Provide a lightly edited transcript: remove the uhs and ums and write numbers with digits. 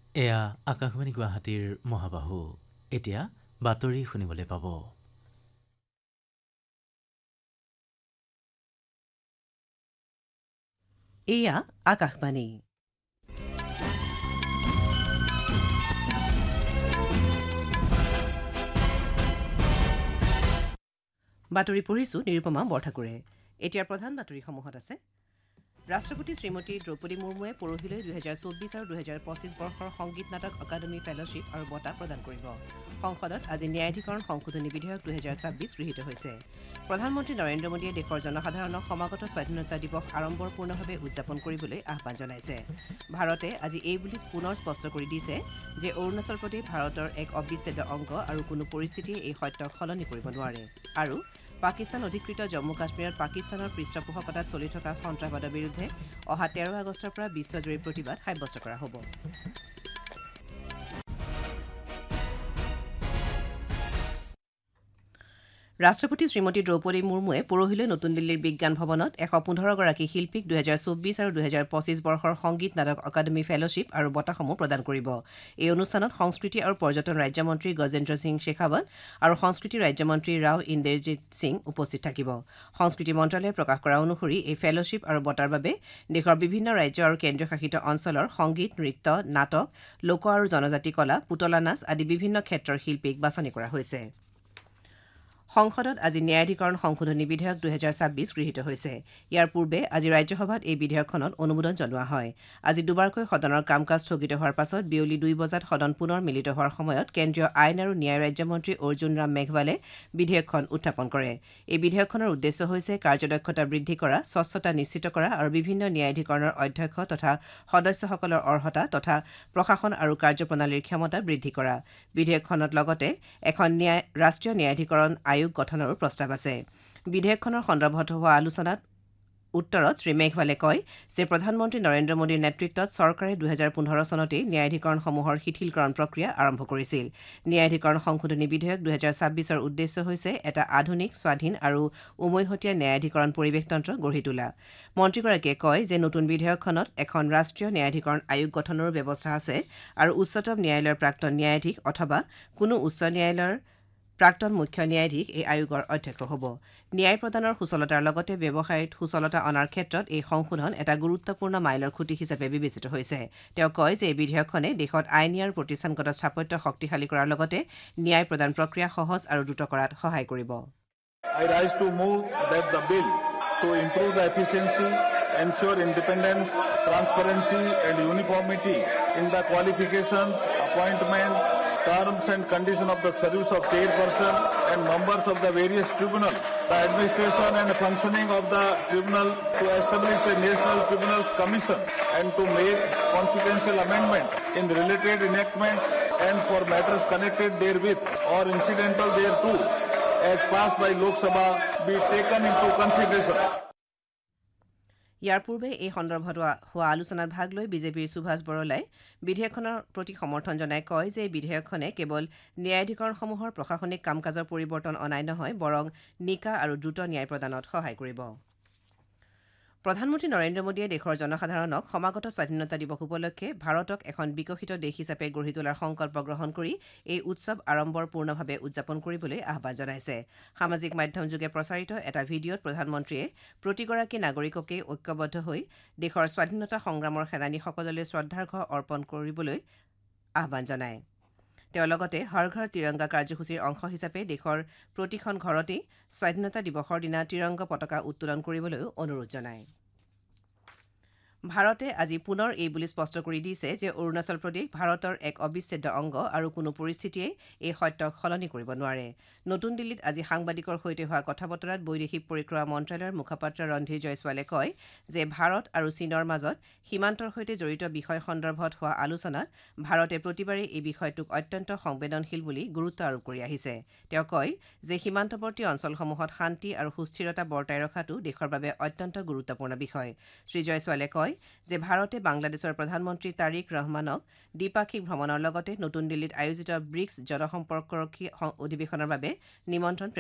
এয়া আকাশবাণী গুৱাহাটীৰ মহাবাহু। এতিয়া বাতৰি শুনিবলৈ পাব। এয়া আকাশবাণী। বাতৰি পঢ়িছো নিৰুপমা বৰঠাকুৰে। এতিয়াৰ প্ৰধান বাতৰিসমূহত আছে। ৰাষ্ট্ৰপতি শ্ৰীমতী দ্ৰৌপদী মুৰ্মুৱে পৰহিলৈ 2024 আৰু 2025 বৰ্ষৰ সংগীত নাটক অকাডেমী ফেলশ্বিপ আৰু বঁটা প্ৰদান কৰিব। সংসদত আজি ন্যায়াধিকৰণ সংশোধনী বিধেয়ক 2026 গৃহীত হৈছে। প্ৰধানমন্ত্ৰী নৰেন্দ্ৰ মোদীয়ে দেশৰ জনসাধাৰণক সমাগত স্বাধীনতা দিৱস আড়ম্বৰপূৰ্ণভাৱে উদযাপন কৰিবলৈ আহ্বান জনাইছে। ভাৰতে আজি এই বুলি পুনৰ স্পষ্ট কৰি দিছে যে অৰুণাচল প্ৰদেশ ভাৰতৰ এক অবিচ্ছেদ্য অংগ আৰু কোনো পৰিস্থিতিয়ে এই সত্যক সলনি কৰিব নোৱাৰে। আৰু পাকিস্তান অধিকৃত জম্মু কাশ্মীৰত পাকিস্তানৰ পৃষ্ঠপোষকতাত চলি থকা সন্ত্ৰাসবাদৰ বিৰুদ্ধে অহা 13 আগষ্টৰ পৰা বিশ্বজুৰি প্ৰতিবাদ সাব্যস্ত কৰা হ'ব। ৰাষ্ট্ৰপতি শ্ৰীমতী দ্ৰৌপদী মুৰ্মুৱে পৰহিলৈ নতুন দিল্লীৰ বিজ্ঞান ভৱনত 115গৰাকী শিল্পীক 2024 আৰু 2025 বৰ্ষৰ সংগীত নাটক অকাডেমী ফেলশ্বিপ আৰু বঁটাসমূহ প্ৰদান কৰিব। এই অনুষ্ঠানত সংস্কৃতি আৰু পৰ্যটন ৰাজ্যমন্ত্ৰী গজেন্দ্ৰ সিং শেখাৱত আৰু সংস্কৃতি ৰাজ্যমন্ত্ৰী ৰাও ইন্দেৰজিৎ সিং উপস্থিত থাকিব। সংস্কৃতি মন্ত্ৰালয়ে প্ৰকাশ কৰা অনুসৰি এই ফেলশ্বিপ আৰু বঁটাৰ বাবে দেশৰ বিভিন্ন ৰাজ্য আৰু কেন্দ্ৰীয় শাসিত অঞ্চলৰ সংগীত, নৃত্য, নাটক, লোক আৰু জনজাতি কলা, পুতলা নাচ আদি বিভিন্ন ক্ষেত্ৰৰ শিল্পীক বাছনি কৰা হৈছে। সংসদত আজি ন্যায়াধিকৰণ সংশোধনী বিধেয়ক 2026 গৃহীত হৈছে। ইয়াৰ পূৰ্বে আজি ৰাজ্যসভাত এই বিধেয়কখনত অনুমোদন জনোৱা হয়। আজি দুবাৰকৈ সদনৰ কাম কাজ স্থগিত হোৱাৰ পাছত বিয়লি 2 বজাত সদন পুনৰ মিলিত হোৱাৰ সময়ত কেন্দ্ৰীয় আইন আৰু ন্যায় ৰাজ্যমন্ত্ৰী অৰ্জুন ৰাম মেঘৱালে বিধেয়কখন উত্থাপন কৰে। এই বিধেয়কখনৰ উদ্দেশ্য হৈছে কাৰ্যদক্ষতা বৃদ্ধি কৰা, স্বচ্ছতা নিশ্চিত কৰা আৰু বিভিন্ন ন্যায়াধিকৰণৰ অধ্যক্ষ তথা সদস্যসকলৰ অৰ্হতা তথা প্ৰশাসন আৰু কাৰ্যপ্ৰণালীৰ ক্ষমতা বৃদ্ধি কৰা। বিধেয়কখনত লগতে এখন ৰাষ্ট্ৰীয় ন্যায়াধিকৰণ আয়োগ গঠনৰো প্ৰস্তাৱ আছে। বিধেয়কখনৰ সন্দৰ্ভত হোৱা আলোচনাত উত্তৰত শ্ৰীমেঘৱালে কয় যে প্ৰধানমন্ত্ৰী নৰেন্দ্ৰ মোদীৰ নেতৃত্বত চৰকাৰে 2015 চনতেই ন্যায়াধিকৰণসমূহৰ শিথিলকৰণ প্ৰক্ৰিয়া আৰম্ভ কৰিছিল। ন্যায়াধিকৰণ সংশোধনী বিধেয়ক 2026ৰ উদ্দেশ্য হৈছে এটা আধুনিক, স্বাধীন আৰু উমৈহতীয়া ন্যায়াধিকৰণ পৰিৱেশতন্ত্ৰ গঢ়ি তোলা। মন্ত্ৰীগৰাকীয়ে কয় যে নতুন বিধেয়কখনত এখন ৰাষ্ট্ৰীয় ন্যায়াধিকৰণ আয়োগ গঠনৰো ব্যৱস্থা আছে আৰু উচ্চতম ন্যায়ালয়ৰ প্ৰাক্তন ন্যায়াধীশ অথবা কোনো উচ্চ ন্যায়ালয়ৰ প্ৰাক্তন মুখ্য ন্যায়াধীশ এই আয়োগৰ অধ্যক্ষ হ'ব। ন্যায় প্ৰদানৰ সুচলতাৰ লগতে ব্যৱসায়ত সুচলতা অনাৰ ক্ষেত্ৰত এই সংশোধন এটা গুৰুত্বপূৰ্ণ মাইলৰ খুঁটি হিচাপে বিবেচিত হৈছে। তেওঁ কয় যে এই বিধেয়কখনে দেশত আইনী আৰু প্ৰতিষ্ঠানগত স্থাপত্য শক্তিশালী কৰাৰ লগতে ন্যায় প্ৰদান প্ৰক্ৰিয়া সহজ আৰু দ্ৰুত কৰাত সহায় কৰিব। I rise to move that the bill to improve the efficiency, ensure independence, transparency and uniformity in the qualifications, appointment, terms and conditions of the service of chairperson and members of the various tribunals, the administration and functioning of the tribunal, to establish a National Tribunals Commission and to make consequential amendment in related enactments and for matters connected therewith or incidental thereto, as passed by Lok Sabha, be taken into consideration. ইয়াৰ পূৰ্বে এই সন্দৰ্ভত হোৱা আলোচনাত ভাগ লৈ বিজেপিৰ সুভাষ বৰলাই বিধেয়কখনৰ প্ৰতি সমৰ্থন জনাই কয় যে এই বিধেয়কখনে কেৱল ন্যায়াধিকৰণসমূহৰ প্ৰশাসনিক কাম কাজৰ পৰিৱৰ্তন অনাই নহয়, বৰং নিকা আৰু দ্ৰুত ন্যায় প্ৰদানত সহায় কৰিব। প্ৰধানমন্ত্ৰী নৰেন্দ্ৰ মোদীয়ে দেশৰ জনসাধাৰণক সমাগত স্বাধীনতা দিৱস উপলক্ষে ভাৰতক এখন বিকশিত দেশ হিচাপে গঢ়ি তোলাৰ সংকল্প গ্ৰহণ কৰি এই উৎসৱ আড়ম্বৰপূৰ্ণভাৱে উদযাপন কৰিবলৈ আহ্বান জনাইছে। সামাজিক মাধ্যমযোগে প্ৰচাৰিত এটা ভিডিঅ'ত প্ৰধানমন্ত্ৰীয়ে প্ৰতিগৰাকী নাগৰিককে ঐক্যবদ্ধ হৈ দেশৰ স্বাধীনতা সংগ্ৰামৰ সেনানীসকললৈ শ্ৰদ্ধাৰ্ঘ্য অৰ্পণ কৰিবলৈ আহ্বান জনায়। তেওঁ লগতে হৰ ঘৰ তিৰংগা কাৰ্যসূচীৰ অংশ হিচাপে দেশৰ প্ৰতিখন ঘৰতেই স্বাধীনতা দিৱসৰ দিনা ত্ৰিৰংগ পতাকা উত্তোলন কৰিবলৈও অনুৰোধ জনায়। ভাৰতে আজি পুনৰ এই বুলি স্পষ্ট কৰি দিছে যে অৰুণাচল প্ৰদেশ ভাৰতৰ এক অবিচ্ছেদ্য অংগ আৰু কোনো পৰিস্থিতিয়ে এই সত্যক সলনি কৰিব নোৱাৰে। নতুন দিল্লীত আজি সাংবাদিকৰ সৈতে হোৱা কথা বতৰাত বৈদেশিক পৰিক্ৰমা মন্ত্ৰালয়ৰ মুখপাত্ৰ ৰন্ধীৰ জয়ছোৱালে কয় যে ভাৰত আৰু চীনৰ মাজত সীমান্তৰ সৈতে জড়িত বিষয় সন্দৰ্ভত হোৱা আলোচনাত ভাৰতে প্ৰতিবাৰেই এই বিষয়টোক অত্যন্ত সংবেদনশীল বুলি গুৰুত্ব আৰোপ কৰি আহিছে। তেওঁ কয় যে সীমান্তৱৰ্তী অঞ্চলসমূহত শান্তি আৰু সুস্থিৰতা বৰ্তাই ৰখাটো দেশৰ বাবে অত্যন্ত গুৰুত্বপূৰ্ণ বিষয়। শ্ৰী জয়ছোৱালে কয় যে ভাৰতে বাংলাদেশৰ প্ৰধানমন্ত্ৰী তাৰিক ৰহমানক দ্বিপাক্ষিক ভ্ৰমণৰ লগতে নতুন দিল্লীত আয়োজিত ব্ৰিক্স জনসম্পৰ্কৰক্ষী অধিৱেশনৰ বাবে নিমন্ত্ৰণ